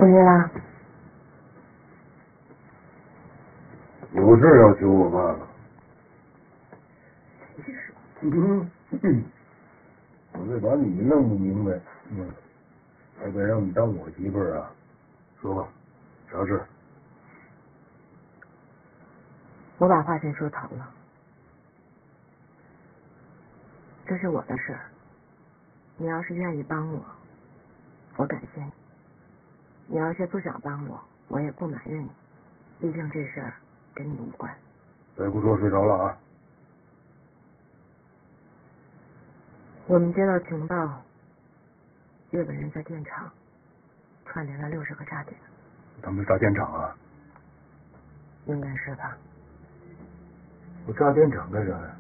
回来啦？ 有事要求我爸了。我得把你弄不明白，还得让你当我媳妇儿啊？说吧，啥事？ 我把话先说透了，这是我的事儿。你要是愿意帮我，我感谢你；你要是不想帮我，我也不埋怨你。毕竟这事儿跟你无关。 再不说睡着了啊！ 我们接到情报，日本人在电厂串联了60个炸点。 他们炸电厂啊？ 应该是吧？ 我炸电厂干啥呀？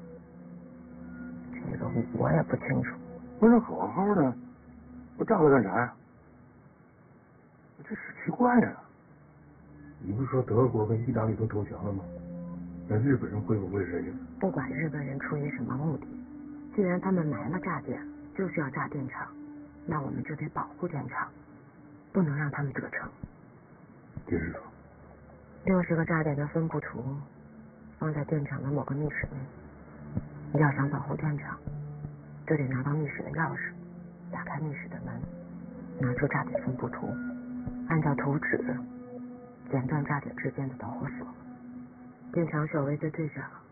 这个我也不清楚。 不是好好的，我炸它干啥呀？这是奇怪呀！你不是说德国跟意大利都投降了吗？那日本人会不会谁呀？ 不管日本人出于什么目的，既然他们埋了炸点，就是要炸电厂，那我们就得保护电厂，不能让他们得逞。 知道。 60个炸点的分布图放在电厂的某个密室内。你要想保护电厂，就得拿到密室的钥匙，打开密室的门，拿出炸点分布图，按照图纸剪断炸点之间的导火索。电厂守卫在最上，